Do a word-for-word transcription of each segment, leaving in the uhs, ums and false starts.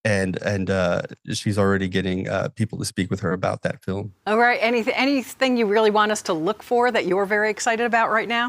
and and uh, she's already getting uh, people to speak with her about that film. All right. Anything, anything you really want us to look for that you're very excited about right now?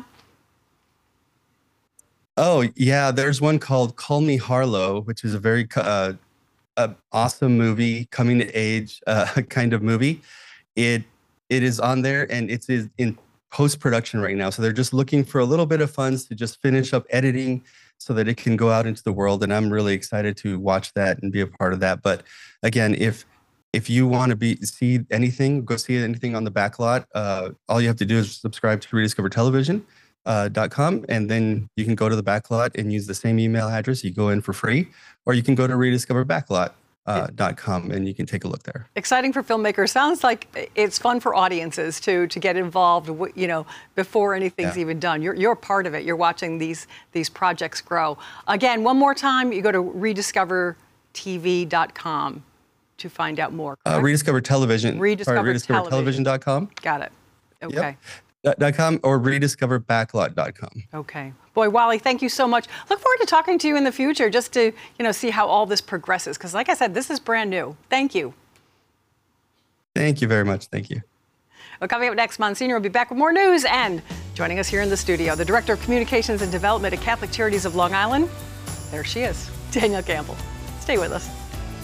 Oh, yeah, there's one called Call Me Harlow, which is a very uh, a awesome movie, coming to age uh, kind of movie. It it is on there, and it's in post production right now. So they're just looking for a little bit of funds to just finish up editing so that it can go out into the world. And I'm really excited to watch that and be a part of that. But again, if if you want to be see anything, go see anything on the backlot. Uh, all you have to do is subscribe to Rediscover Television. Uh, dot com, and then you can go to the backlot and use the same email address. You go in for free, or you can go to rediscover backlot dot com uh, and you can take a look there. Exciting for filmmakers. Sounds like it's fun for audiences to to get involved, you know, before anything's yeah. even done. You're you're part of it. You're watching these these projects grow. Again, one more time, you go to rediscover T V dot com to find out more. Uh, Rediscover Television. Rediscover, Sorry, rediscover television dot com. Got it. Okay. Yep. Dot com or rediscover backlot dot com. Okay. Boy, Wally, thank you so much. Look forward to talking to you in the future just to, you know, see how all this progresses. Because like I said, this is brand new. Thank you. Thank you very much. Thank you. Well, coming up next, Monsignor will be back with more news, and joining us here in the studio, the Director of Communications and Development at Catholic Charities of Long Island. There she is, Danielle Campbell. Stay with us.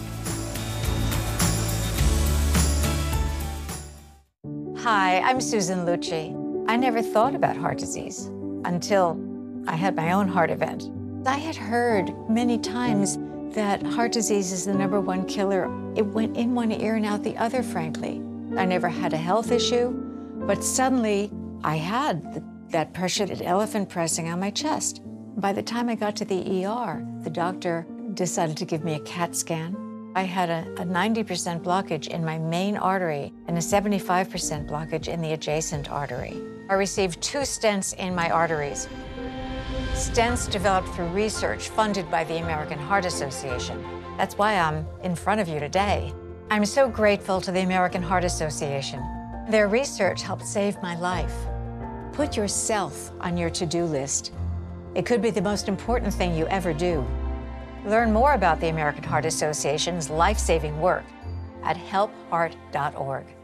Hi, I'm Susan Lucci. I never thought about heart disease until I had my own heart event. I had heard many times that heart disease is the number one killer. It went in one ear and out the other, frankly. I never had a health issue, but suddenly I had the, that pressure, that elephant pressing on my chest. By the time I got to the E R, the doctor decided to give me a CAT scan. I had a, a ninety percent blockage in my main artery and a seventy-five percent blockage in the adjacent artery. I received two stents in my arteries. Stents developed through research funded by the American Heart Association. That's why I'm in front of you today. I'm so grateful to the American Heart Association. Their research helped save my life. Put yourself on your to-do list. It could be the most important thing you ever do. Learn more about the American Heart Association's life-saving work at help heart dot org.